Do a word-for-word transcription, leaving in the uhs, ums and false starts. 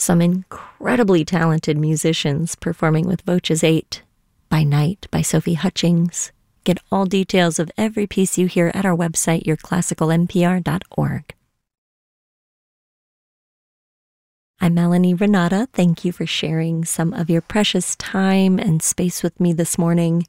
Some incredibly talented musicians performing with Voces eight, By Night by Sophie Hutchings. Get all details of every piece you hear at our website, your classical n p r dot org. I'm Melanie Renata. Thank you for sharing some of your precious time and space with me this morning.